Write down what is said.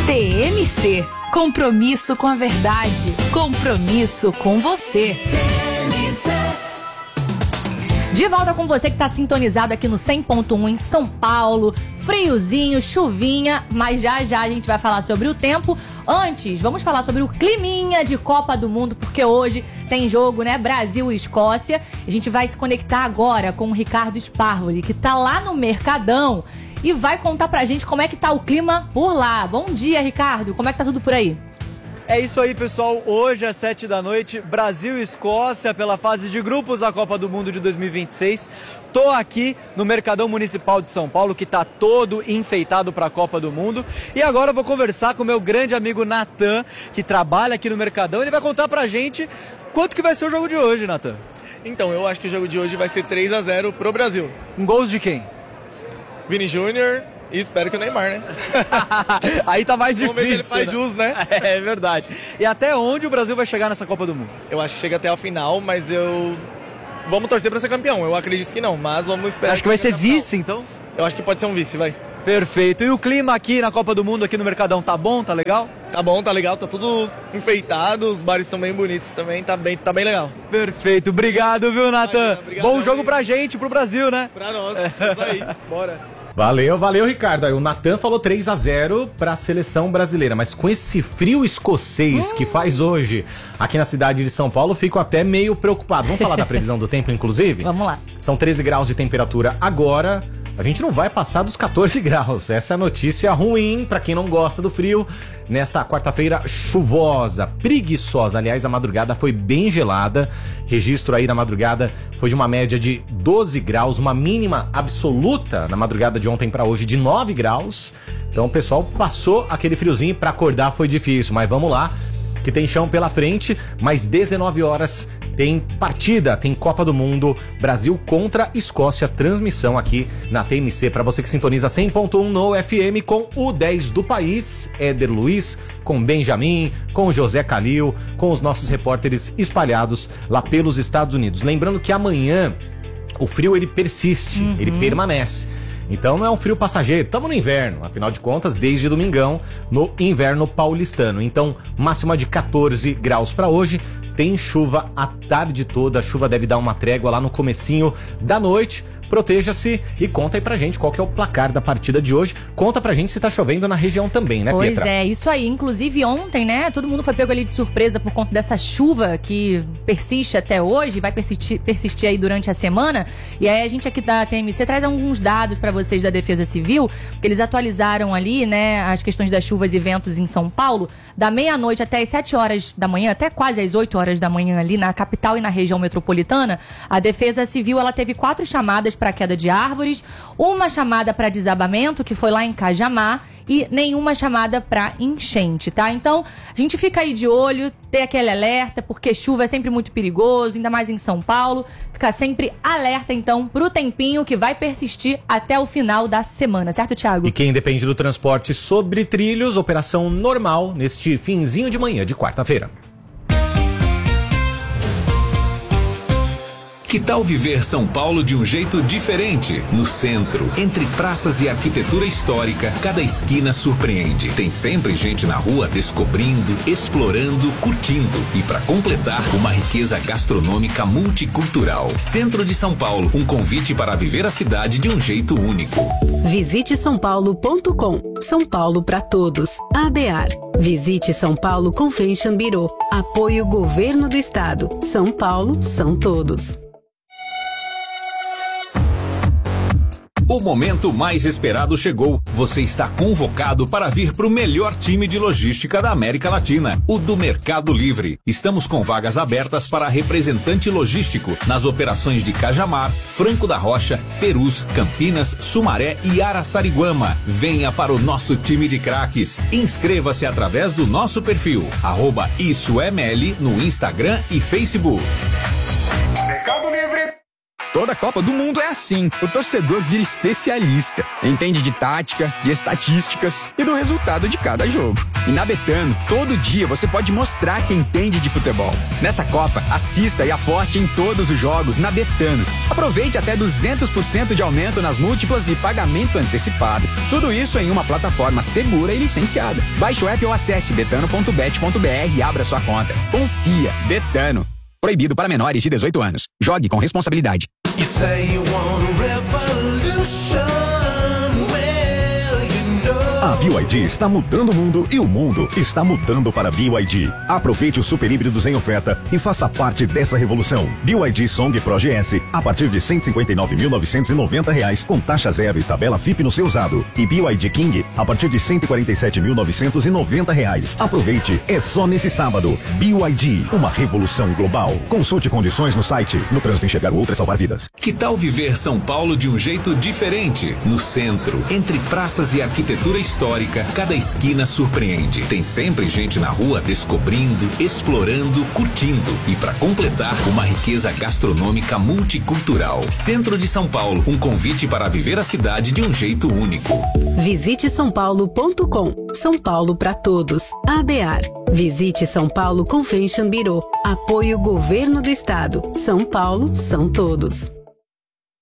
TMC. Compromisso com a verdade. Compromisso com você. De volta com você que está sintonizado aqui no 100.1 em São Paulo. Friozinho, chuvinha, mas já a gente vai falar sobre o tempo. Antes, vamos falar sobre o climinha de Copa do Mundo, porque hoje tem jogo, né? Brasil e Escócia. A gente vai se conectar agora com o Ricardo Sparvoli, que tá lá no Mercadão e vai contar pra gente como é que tá o clima por lá. Bom dia, Ricardo. Como é que tá tudo por aí? É isso aí, pessoal. Hoje, às 7 da noite, Brasil e Escócia pela fase de grupos da Copa do Mundo de 2026. Tô aqui no Mercadão Municipal de São Paulo, que tá todo enfeitado para a Copa do Mundo. E agora eu vou conversar com o meu grande amigo Natan, que trabalha aqui no Mercadão. Ele vai contar pra gente quanto que vai ser o jogo de hoje, Natan. Então, eu acho que o jogo de hoje vai ser 3-0 pro Brasil. Com gols de quem? Vini Júnior e espero que o Neymar, né? Aí tá mais difícil. Vamos ver se ele faz jus, né? É verdade. E até onde o Brasil vai chegar nessa Copa do Mundo? Eu acho que chega até a final, mas vamos torcer pra ser campeão. Eu acredito que não, mas vamos esperar. Você acha que vai ser vice, então? Eu acho que pode ser um vice, vai. Perfeito. E o clima aqui na Copa do Mundo, aqui no Mercadão, tá bom? Tá legal? Tá bom, tá legal, tá tudo enfeitado, os bares estão bem bonitos também, tá bem legal. Perfeito. Obrigado, viu, Natan? Bom jogo pra gente, pro Brasil, né? Pra nós, é isso aí. Bora. Valeu, Ricardo. Aí o Natan falou 3-0 para a seleção brasileira, mas com esse frio escocês que faz hoje aqui na cidade de São Paulo, fico até meio preocupado. Vamos falar da previsão do tempo, inclusive? Vamos lá. São 13 graus de temperatura agora. A gente não vai passar dos 14 graus. Essa é a notícia ruim para quem não gosta do frio. Nesta quarta-feira chuvosa, preguiçosa. Aliás, a madrugada foi bem gelada. Registro aí na madrugada foi de uma média de 12 graus, uma mínima absoluta na madrugada de ontem para hoje de 9 graus. Então o pessoal passou aquele friozinho, para acordar foi difícil, mas vamos lá, que tem chão pela frente. Mais 19 horas tem partida, tem Copa do Mundo, Brasil contra Escócia, transmissão aqui na TMC, para você que sintoniza 100.1 no FM com o 10 do país, Éder Luiz, com Benjamin, com José Calil, com os nossos repórteres espalhados lá pelos Estados Unidos. Lembrando que amanhã o frio ele persiste, ele permanece. Então não é um frio passageiro, estamos no inverno, afinal de contas, desde domingão, no inverno paulistano. Então, máxima de 14 graus para hoje, tem chuva a tarde toda, a chuva deve dar uma trégua lá no comecinho da noite. Proteja-se e conta aí pra gente qual que é o placar da partida de hoje. Conta pra gente se tá chovendo na região também, né, Pietra? Pois é, isso aí. Inclusive ontem, né, todo mundo foi pego ali de surpresa por conta dessa chuva que persiste até hoje, vai persistir aí durante a semana. E aí a gente aqui da TMC traz alguns dados pra vocês da Defesa Civil, que eles atualizaram ali, né, as questões das chuvas e ventos em São Paulo, da meia-noite até as 7 horas da manhã, até quase às 8 horas da manhã ali na capital e na região metropolitana. A Defesa Civil, ela teve 4 chamadas para queda de árvores, uma chamada para desabamento, que foi lá em Cajamar, e nenhuma chamada para enchente, tá? Então, a gente fica aí de olho, ter aquele alerta, porque chuva é sempre muito perigoso, ainda mais em São Paulo. Ficar sempre alerta, então, pro tempinho que vai persistir até o final da semana, certo, Thiago? E quem depende do transporte sobre trilhos, operação normal neste finzinho de manhã de quarta-feira. Que tal viver São Paulo de um jeito diferente? No centro, entre praças e arquitetura histórica, cada esquina surpreende. Tem sempre gente na rua descobrindo, explorando, curtindo. E para completar, uma riqueza gastronômica multicultural. Centro de São Paulo, um convite para viver a cidade de um jeito único. Visite sãopaulo.com. São Paulo para todos. ABAR. Visite São Paulo Convention Bureau. Apoio Governo do Estado. São Paulo são todos. O momento mais esperado chegou. Você está convocado para vir para o melhor time de logística da América Latina, o do Mercado Livre. Estamos com vagas abertas para representante logístico nas operações de Cajamar, Franco da Rocha, Perus, Campinas, Sumaré e Araçariguama. Venha para o nosso time de craques. Inscreva-se através do nosso perfil, @IssoEML, no Instagram e Facebook. Mercado Livre. Toda Copa do Mundo é assim. O torcedor vira especialista. Entende de tática, de estatísticas e do resultado de cada jogo. E na Betano, todo dia você pode mostrar que entende de futebol. Nessa Copa, assista e aposte em todos os jogos na Betano. Aproveite até 200% de aumento nas múltiplas e pagamento antecipado. Tudo isso em uma plataforma segura e licenciada. Baixe o app ou acesse betano.bet.br e abra sua conta. Confia. Betano. Proibido para menores de 18 anos. Jogue com responsabilidade. A BYD está mudando o mundo e o mundo está mudando para a BYD. Aproveite os super híbridos em oferta e faça parte dessa revolução. BYD Song Pro GS a partir de R$159.990 com taxa zero e tabela FIP no seu usado. E BYD King a partir de R$147.990. Aproveite, é só nesse sábado. BYD, uma revolução global. Consulte condições no site. No trânsito enxergar o outro é salvar vidas. Que tal viver São Paulo de um jeito diferente? No centro, entre praças e arquitetura histórica, cada esquina surpreende. Tem sempre gente na rua descobrindo, explorando, curtindo. E para completar, uma riqueza gastronômica multicultural. Centro de São Paulo, um convite para viver a cidade de um jeito único. Visite sãopaulo.com. São Paulo para todos. ABAR. Visite São Paulo Convention Bureau. Apoio Governo do Estado. São Paulo são todos.